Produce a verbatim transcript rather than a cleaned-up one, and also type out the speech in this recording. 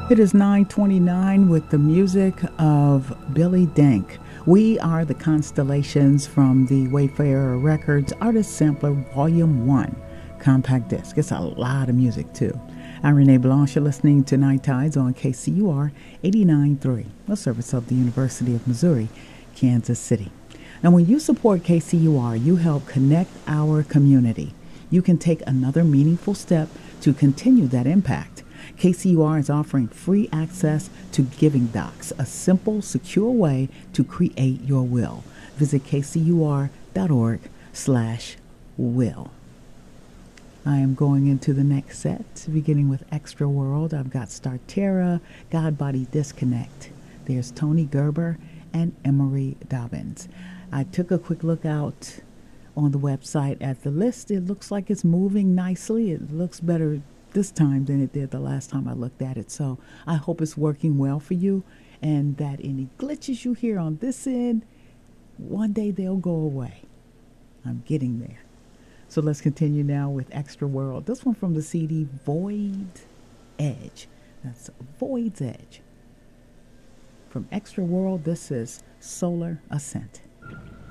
It is nine twenty-nine with the music of Billy Denk. We are the Constellations from the Wayfarer Records Artist Sampler Volume one compact disc. It's a lot of music too. I'm Renee Blanche. You're listening to Night Tides on K C U R eighty-nine point three, a service of the University of Missouri, Kansas City. Now, when you support K C U R, you help connect our community. You can take another meaningful step to continue that impact. K C U R is offering free access to Giving Docs, a simple, secure way to create your will. Visit kcur.org slash will. I am going into the next set, beginning with Extra World. I've got Starterra, God Body Disconnect. There's Tony Gerber and Emery Dobbins. I took a quick look out on the website at the list. It looks like it's moving nicely. It looks better this time than it did the last time I looked at it. So I hope it's working well for you and that any glitches you hear on this end, one day they'll go away. I'm getting there. So let's continue now with Extra World. This one from the C D Void Edge. That's Void's Edge. From Extra World, this is Solar Ascent.